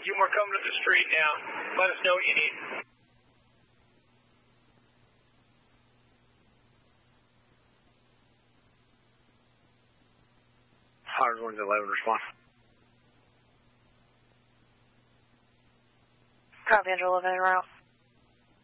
Thank you. We're coming to the street now. Let us know what you need. Hard 111, respond. Copy, Angel 11 en route.